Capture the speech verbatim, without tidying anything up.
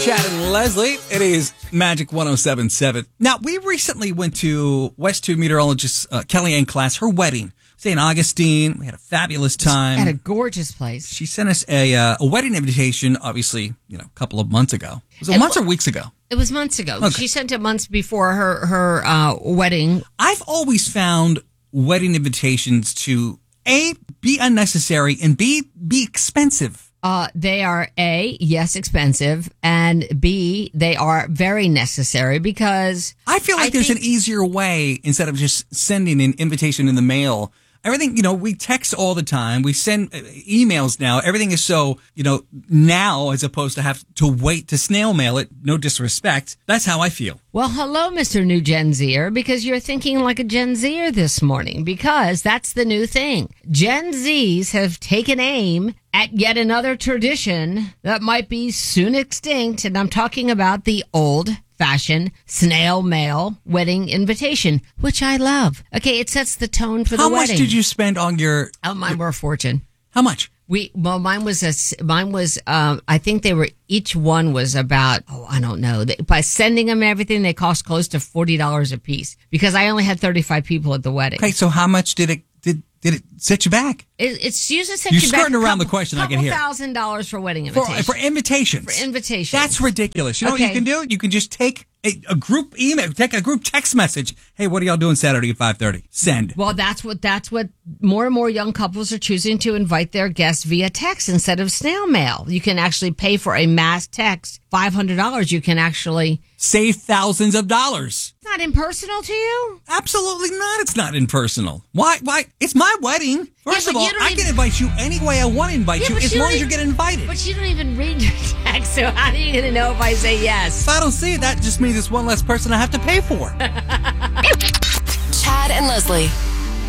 Chad and Leslie, it is Magic one oh seven point seven. Now, we recently went to West two meteorologist uh, Kellyanne Klass, her wedding. Saint Augustine. We had a fabulous time. At a gorgeous place. She sent us a uh, a wedding invitation, obviously, you know, a couple of months ago. Was it And months wh- or weeks ago? It was months ago. Okay. She sent it months before her, her uh, wedding. I've always found wedding invitations to, A, be unnecessary, and B, be expensive. Uh, they are A, yes, expensive, and B, they are very necessary because I feel like I there's think- an easier way instead of just sending an invitation in the mail. Everything, you know, we text all the time. We send uh, emails now. Everything is so, you know, now as opposed to have to wait to snail mail it. No disrespect. That's how I feel. Well, hello, Mister New Gen Zer, because you're thinking like a Gen Zer this morning, because that's the new thing. Gen Zs have taken aim at yet another tradition that might be soon extinct, and I'm talking about the old fashioned snail mail wedding invitation, which I love. Okay, it sets the tone for How the much wedding. did you spend on your? Oh, mine were a fortune. How much? We well, mine was a s- mine was um, I think they were each one was about oh I don't know they, by sending them everything they cost close to forty dollars a piece because I only had thirty five people at the wedding. Okay, so how much did it did did it set you back? It, it's usually set You're you back skirting a around the couple- question, I can couple hear. thousand dollars for wedding For invitation for invitations. For invitations. That's ridiculous. You know what you Okay. can do? You can just take a, a group email, take a group text message. Hey, what are y'all doing Saturday at five thirty? Send. Well, that's what that's what more and more young couples are choosing to invite their guests via text instead of snail mail. You can actually pay for a mass text, five hundred dollars. You can actually Save thousands of dollars. It's not impersonal to you. Absolutely not. It's not impersonal. Why? Why? It's my wedding. First Yeah, of but all, you don't I even- can invite you any way I want to invite Yeah, you but as you long don't as you even- get invited. But you don't even read your text, so how are you going to know if I say yes? If I don't see it, that just means it's one less person I have to pay for. Chad and Leslie.